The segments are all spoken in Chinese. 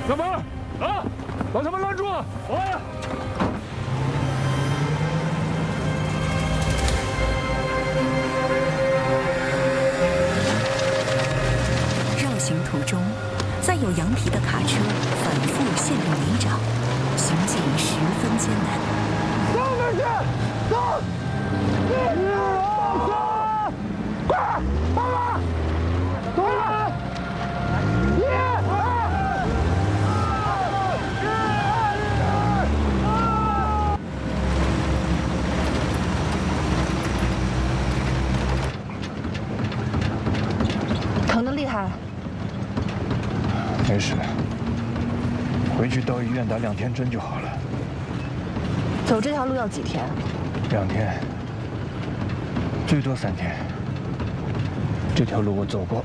小门啊，把他们拦住！我。 绕行途中，载有羊皮的卡车反复陷入泥沼，行进十分艰难。 上面去，走！快，慢慢，走了！ 疼得厉害。 没事，回去到医院打2天针就好了。 走这条路要几天 ？2天，最多3天。这条路我走过，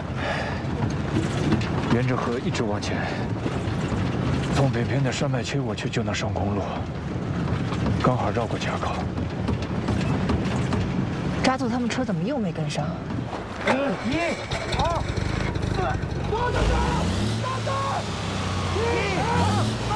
沿着河一直往前，从北边的山脉切过去就能上公路，刚好绕过垭口。 扎组他们车怎么又没跟上？1、2、4，走！大哥！1、2、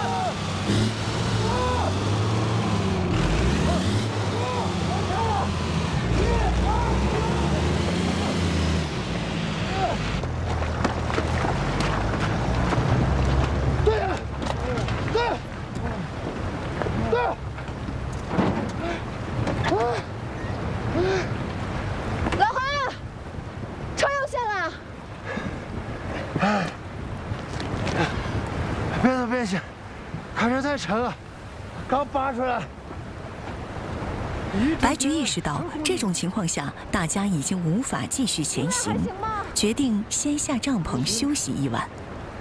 老韩，车又陷了。 别动，别动，卡车太沉了，刚拔出来。 白菊意识到这种情况下，大家已经无法继续前行，决定先下帐篷休息1晚。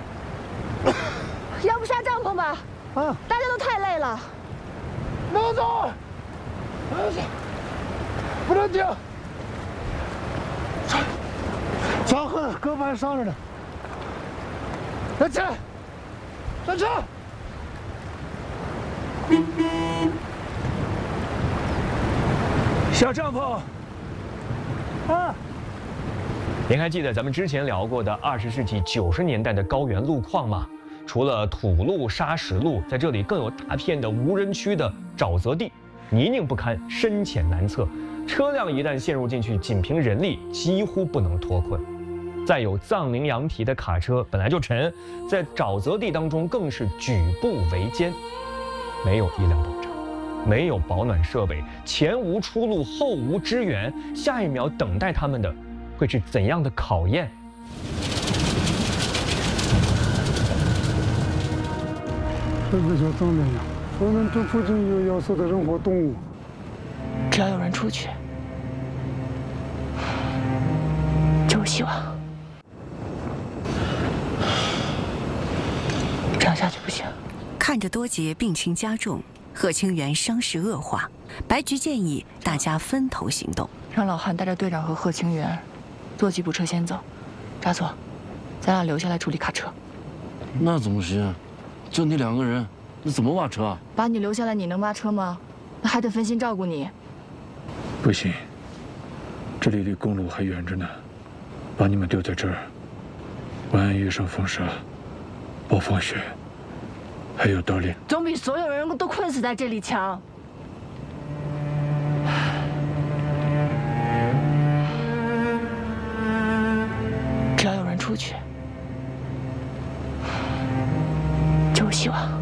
要不下帐篷吧？ 啊， 大家都太累了。 能走，不能停。伤痕搁板上着呢。上车，上车。 下帐篷。 啊！ 您还记得咱们之前聊过的20世纪90年代的高原路况吗？除了土路、砂石路，在这里更有大片的无人区的沼泽地，泥泞不堪，深浅难测。车辆一旦陷入进去，仅凭人力几乎不能脱困。再有藏羚羊皮的卡车本来就沉，在沼泽地当中更是举步维艰，没有医疗保障，没有保暖设备，前无出路，后无支援，下一秒等待他们的会是怎样的考验？ 这个叫藏羚羊，我们这附近有要死的人或动物。 只要有人出去，就有希望。这样下去不行。 看着多杰病情加重，贺清源伤势恶化，白菊建议大家分头行动， 让老韩带着队长和贺清源坐吉普车先走，扎佐，咱俩留下来处理卡车。 那怎么行？就你2个人，你怎么挖车啊？ 把你留下来，你能挖车吗？那还得分心照顾你。 不行，这里离公路还远着呢，把你们丢在这儿，万一遇上风沙、暴风雪，还有刀猎， 总比所有人都困死在这里强。只要有人出去，就有希望。